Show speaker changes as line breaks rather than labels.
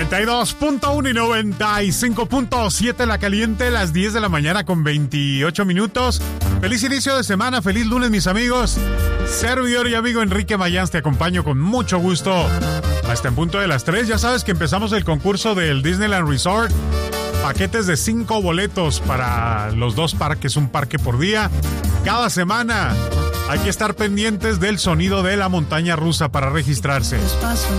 92.1 y 95.7 La Caliente, las 10 de la mañana con 28 minutos. Feliz inicio de semana, feliz lunes, mis amigos. Servidor y amigo Enrique Mayans, te acompaño con mucho gusto hasta en punto de las 3. Ya sabes que empezamos el concurso del Disneyland Resort. Paquetes de 5 boletos para los 2 parques, un parque por día. Cada semana hay que estar pendientes del sonido de la montaña rusa para registrarse.